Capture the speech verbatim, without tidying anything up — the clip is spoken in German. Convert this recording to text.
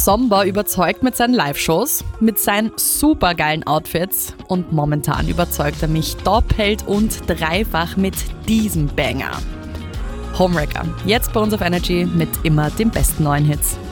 Sommer überzeugt mit seinen Live-Shows, mit seinen supergeilen Outfits und momentan überzeugt er mich doppelt und dreifach mit diesem Banger. Homewrecker, jetzt bei uns auf Energy mit immer den besten neuen Hits.